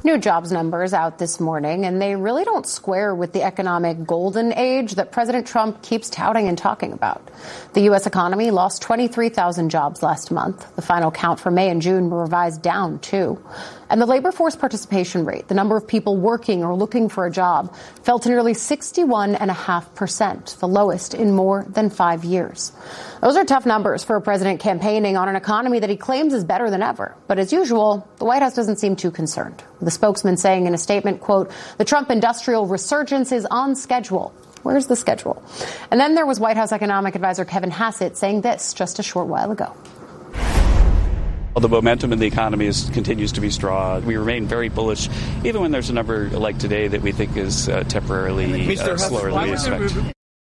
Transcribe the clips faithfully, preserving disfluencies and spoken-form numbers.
New jobs numbers out this morning, and they really don't square with the economic golden age that President Trump keeps touting and talking about. The U S economy lost twenty-three thousand jobs last month. The final count for May and June were revised down, too. And the labor force participation rate, the number of people working or looking for a job, fell to nearly sixty-one point five percent, the lowest in more than five years. Those are tough numbers for a president campaigning on an economy that he claims is better than ever. But as usual, the White House doesn't seem too concerned. The spokesman saying in a statement, quote, "The Trump industrial resurgence is on schedule." Where's the schedule? And then there was White House economic advisor Kevin Hassett saying this just a short while ago. Well, the momentum in the economy is, continues to be strong. We remain very bullish, even when there's a number like today that we think is uh, temporarily uh, slower than we expect.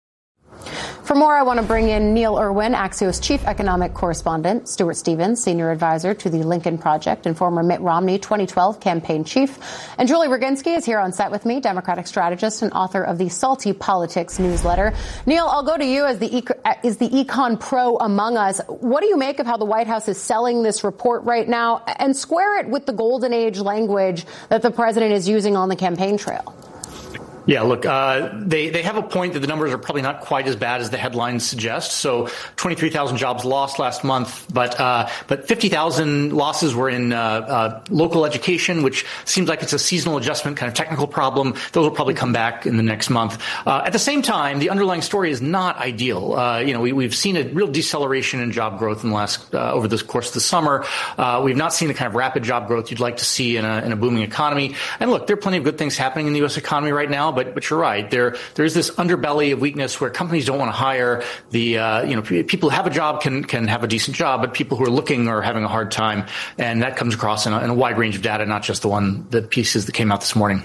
For more, I want to bring in Neil Irwin, Axios chief economic correspondent, Stuart Stevens, senior advisor to the Lincoln Project, and former Mitt Romney twenty twelve campaign chief. And Julie Roginski is here on set with me, Democratic strategist and author of the Salty Politics newsletter. Neil, I'll go to you as the is the econ pro among us. What do you make of how the White House is selling this report right now, and square it with the golden age language that the president is using on the campaign trail? Yeah, look, uh, they, they have a point that the numbers are probably not quite as bad as the headlines suggest. So twenty-three thousand jobs lost last month, but uh, but fifty thousand losses were in uh, uh, local education, which seems like it's a seasonal adjustment, kind of technical problem. Those will probably come back in the next month. Uh, at the same time, the underlying story is not ideal. Uh, you know, we, we've seen a real deceleration in job growth in the last uh, over the course of the summer. Uh, we've not seen the kind of rapid job growth you'd like to see in a, in a booming economy. And look, there are plenty of good things happening in the U S economy right now. But, but you're right. There, there's this underbelly of weakness where companies don't want to hire the, uh, you know, people who have a job can, can have a decent job, but people who are looking are having a hard time. And that comes across in a, in a wide range of data, not just the one, the pieces that came out this morning.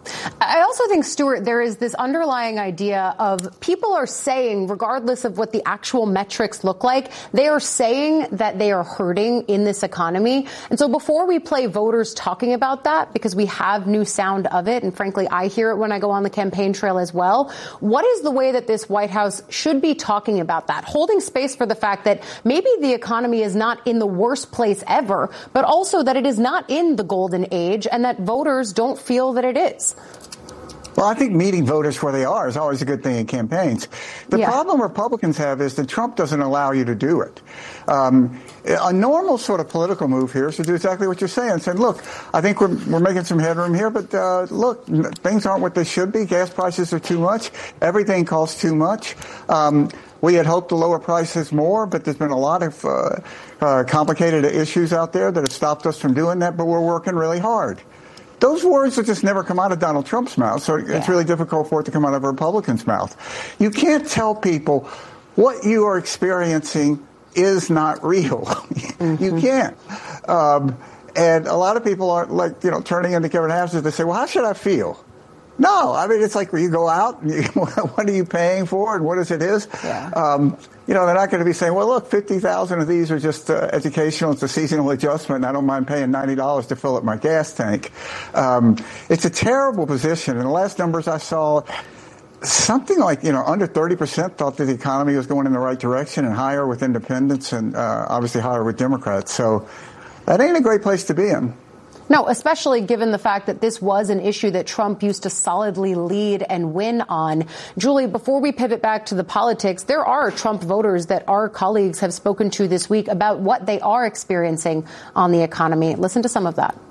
I also think, Stuart, there is this underlying idea of people are saying, regardless of what the actual metrics look like, they are saying that they are hurting in this economy. And so before we play voters talking about that, because we have new sound of it, and frankly, I hear it when I go on the campaign trail as well, what is the way that this White House should be talking about that? Holding space for the fact that maybe the economy is not in the worst place ever, but also that it is not in the golden age and that voters don't feel that it is. Well, I think meeting voters where they are is always a good thing in campaigns. The yeah. problem Republicans have is that Trump doesn't allow you to do it. Um, a normal sort of political move here is to do exactly what you're saying, saying, look, I think we're, we're making some headroom here, but uh, look, things aren't what they should be. Gas prices are too much. Everything costs too much. Um, we had hoped to lower prices more, but there's been a lot of uh, uh, complicated issues out there that have stopped us from doing that, but we're working really hard. Those words will just never come out of Donald Trump's mouth, so yeah. it's really difficult for it to come out of a Republican's mouth. You can't tell people what you are experiencing is not real. Mm-hmm. You can't. Um, and a lot of people are, like, you know, turning into Kevin Hassett to say, well, how should I feel? No, I mean, it's like when you go out, and you, what are you paying for and what is it is? Yeah. Um, you know, they're not going to be saying, well, look, fifty thousand of these are just uh, educational. It's a seasonal adjustment. I don't mind paying ninety dollars to fill up my gas tank. Um, it's a terrible position. And the last numbers I saw, something like, you know, under thirty percent thought that the economy was going in the right direction, and higher with independents and uh, obviously higher with Democrats. So that ain't a great place to be in. No, especially given the fact that this was an issue that Trump used to solidly lead and win on. Julie, before we pivot back to the politics, there are Trump voters that our colleagues have spoken to this week about what they are experiencing on the economy. Listen to some of that.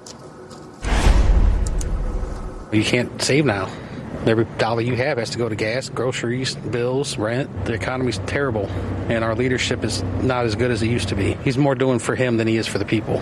You can't save now. Every dollar you have has to go to gas, groceries, bills, rent. The economy's terrible, and our leadership is not as good as it used to be. He's more doing for him than he is for the people.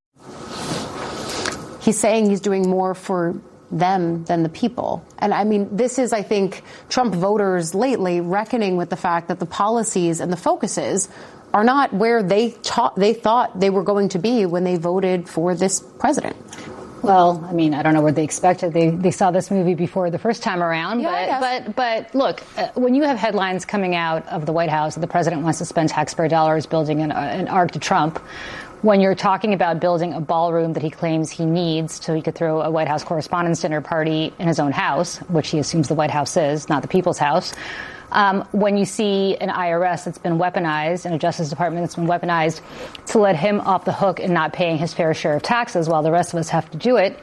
He's saying he's doing more for them than the people. And I mean, this is, I think, Trump voters lately reckoning with the fact that the policies and the focuses are not where they ta- they thought they were going to be when they voted for this president. Well, I mean, I don't know what they expected. They they saw this movie before the first time around. Yeah, but, but but look, uh, when you have headlines coming out of the White House that the president wants to spend taxpayer dollars building an, uh, an arc to Trump, when you're talking about building a ballroom that he claims he needs so he could throw a White House Correspondents' Dinner party in his own house, which he assumes the White House is, not the people's house, um, when you see an I R S that's been weaponized and a Justice Department that's been weaponized to let him off the hook and not paying his fair share of taxes while the rest of us have to do it,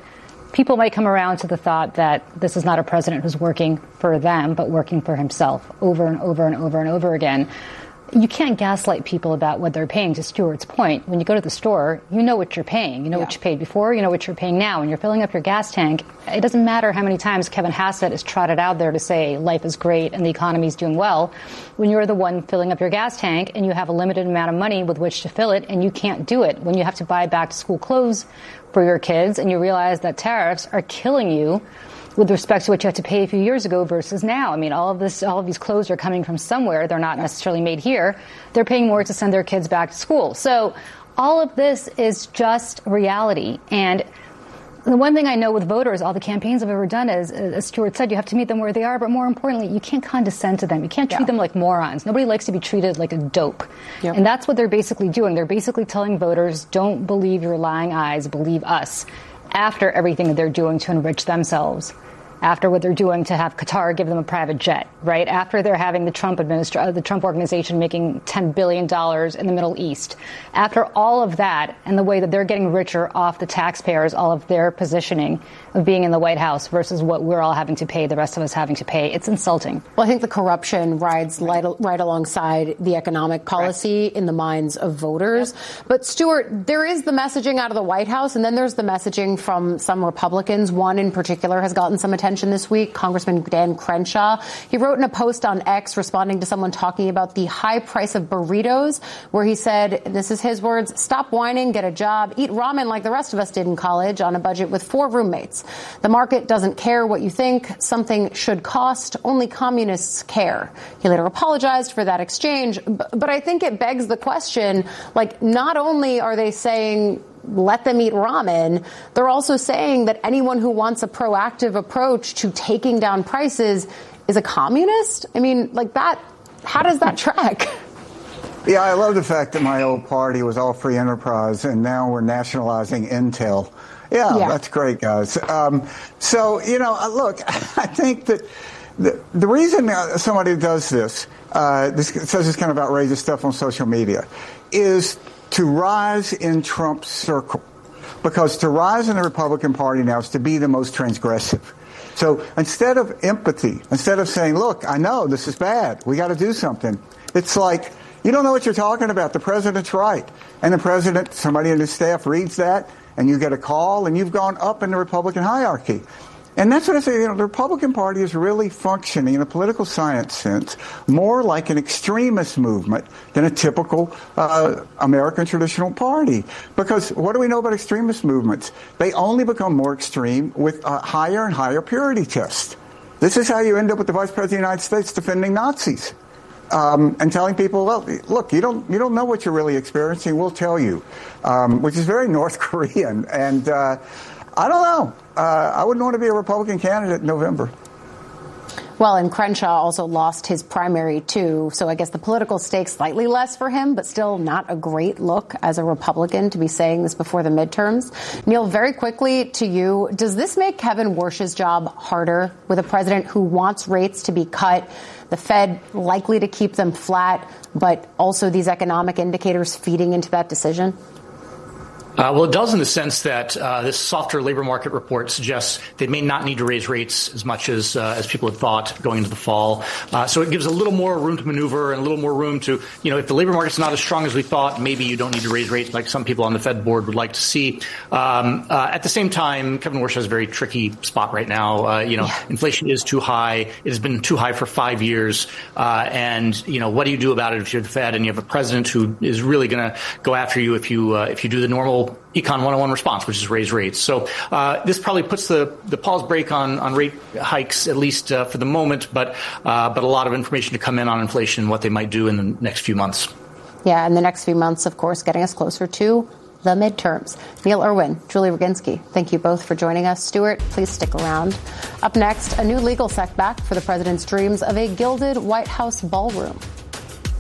people might come around to the thought that this is not a president who's working for them, but working for himself over and over and over and over again. You can't gaslight people about what they're paying. To Stuart's point, when you go to the store, you know what you're paying. You know yeah. what you paid before, you know what you're paying now. When you're filling up your gas tank, it doesn't matter how many times Kevin Hassett is trotted out there to say life is great and the economy is doing well. When you're the one filling up your gas tank and you have a limited amount of money with which to fill it and you can't do it, when you have to buy back to school clothes for your kids and you realize that tariffs are killing you with respect to what you had to pay a few years ago versus now. I mean, all of this, all of these clothes are coming from somewhere. They're not necessarily made here. They're paying more to send their kids back to school. So all of this is just reality. And the one thing I know with voters, all the campaigns I've ever done is, as Stuart said, you have to meet them where they are. But more importantly, you can't condescend to them. You can't treat yeah. them like morons. Nobody likes to be treated like a dope. Yep. And that's what they're basically doing. They're basically telling voters, don't believe your lying eyes, believe us, after everything that they're doing to enrich themselves. After what they're doing to have Qatar give them a private jet, right? After they're having the Trump administra- the Trump organization making ten billion dollars in the Middle East. After all of that and the way that they're getting richer off the taxpayers, all of their positioning of being in the White House versus what we're all having to pay, the rest of us having to pay, it's insulting. Well, I think the corruption rides right, right alongside the economic policy right. in the minds of voters. Yep. But Stuart, there is the messaging out of the White House, and then there's the messaging from some Republicans. One in particular has gotten some attention this week, Congressman Dan Crenshaw. He wrote in a post on X responding to someone talking about the high price of burritos, where he said, this is his words, stop whining, get a job, eat ramen like the rest of us did in college on a budget with four roommates. The market doesn't care what you think. Something should cost. Only communists care. He later apologized for that exchange. But I think it begs the question, like, not only are they saying let them eat ramen, they're also saying that anyone who wants a proactive approach to taking down prices is a communist? I mean, like that, how does that track? Yeah, I love the fact that my old party was all free enterprise and now we're nationalizing Intel. Yeah, yeah. That's great, guys. Um, so, you know, look, I think that the, the reason somebody does this, uh, this says this kind of outrageous stuff on social media, is to rise in Trump's circle. Because to rise in the Republican Party now is to be the most transgressive. So instead of empathy, instead of saying, look, I know this is bad, we got to do something, it's like, you don't know what you're talking about. The president's right. And the president, somebody in his staff reads that, and you get a call, and you've gone up in the Republican hierarchy. And that's what I say, you know, the Republican Party is really functioning in a political science sense more like an extremist movement than a typical uh, American traditional party. Because what do we know about extremist movements? They only become more extreme with a higher and higher purity test. This is how you end up with the Vice President of the United States defending Nazis. Um, and telling people, well, look, you don't you don't know what you're really experiencing. We'll tell you, um, which is very North Korean. And uh, I don't know. Uh, I wouldn't want to be a Republican candidate in November. Well, and Crenshaw also lost his primary, too. So I guess the political stakes slightly less for him, but still not a great look as a Republican to be saying this before the midterms. Neil, very quickly to you, does this make Kevin Warsh's job harder with a president who wants rates to be cut, the Fed likely to keep them flat, but also these economic indicators feeding into that decision? Uh, well, it does in the sense that uh, this softer labor market report suggests they may not need to raise rates as much as uh, as people had thought going into the fall. Uh, so it gives a little more room to maneuver and a little more room to, you know, if the labor market's not as strong as we thought, maybe you don't need to raise rates like some people on the Fed board would like to see. Um, uh, at the same time, Kevin Warsh has a very tricky spot right now. Uh, you know, yeah. Inflation is too high. It has been too high for five years. Uh, and, you know, what do you do about it if you're the Fed and you have a president who is really going to go after you if you uh, if you do the normal Econ one oh one response, which is raise rates. So uh, this probably puts the, the pause break on, on rate hikes, at least uh, for the moment, but uh, but a lot of information to come in on inflation and what they might do in the next few months. Yeah, in the next few months, of course, getting us closer to the midterms. Neil Irwin, Julie Roginski, thank you both for joining us. Stuart, please stick around. Up next, a new legal setback for the president's dreams of a gilded White House ballroom.